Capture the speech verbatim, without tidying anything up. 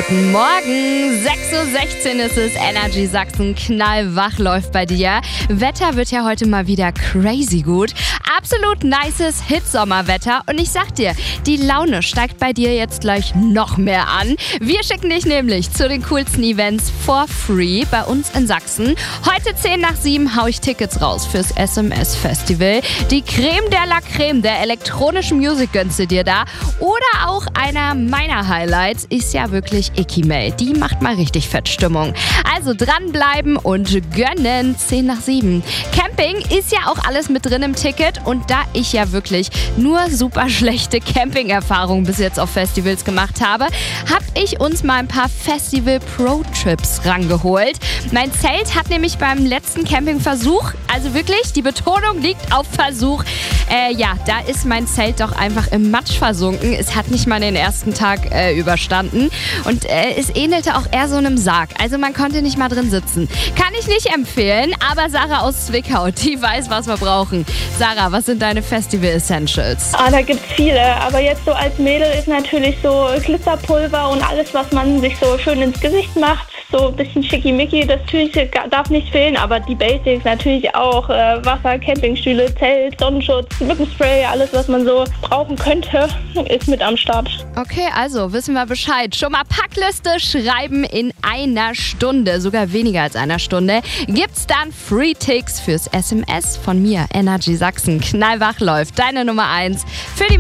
Guten Morgen, sechs Uhr sechzehn ist es, Energy Sachsen, knallwach läuft bei dir. Wetter wird ja heute mal wieder crazy gut. Absolut nices Hitsommerwetter und ich sag dir, die Laune steigt bei dir jetzt gleich noch mehr an. Wir schicken dich nämlich zu den coolsten Events for free bei uns in Sachsen. Heute zehn nach sieben hau ich Tickets raus fürs S M S Festival. Die Creme de la Creme der elektronischen Musik gönnst du dir da. Oder auch einer meiner Highlights ist ja wirklich Ikimel. Die macht mal richtig fett Stimmung. Also dranbleiben und gönnen. zehn nach sieben. Camping ist ja auch alles mit drin im Ticket und da ich ja wirklich nur super schlechte Camping-Erfahrungen bis jetzt auf Festivals gemacht habe, habe ich uns mal ein paar Festival-Pro-Trips rangeholt. Mein Zelt hat nämlich beim letzten Campingversuch, also wirklich, die Betonung liegt auf Versuch, äh, ja, da ist mein Zelt doch einfach im Matsch versunken. Es hat nicht mal den ersten Tag äh, überstanden und äh, es ähnelte auch eher so einem Sarg. Also man konnte nicht mal drin sitzen. Kann ich nicht empfehlen, aber Sarah aus Zwickau, die weiß, was wir brauchen. Sarah, was sind deine Festival-Essentials? Ah, da gibt's viele, aber jetzt so als Mädel ist natürlich so Glitzerpulver und alles, was man sich so schön ins Gesicht macht, so ein bisschen schickimicki, das natürlich darf nicht fehlen, aber die Basics natürlich auch, äh, Wasser, Campingstühle, Zelt, Sonnenschutz, Mückenspray, alles, was man so brauchen könnte, ist mit am Start. Okay, also wissen wir Bescheid. Schon mal Packliste schreiben in einer Stunde, sogar weniger als einer Stunde, gibt's dann Free Ticks fürs S M S von mir, Energy Sachsen. Knallwach läuft deine Nummer eins für die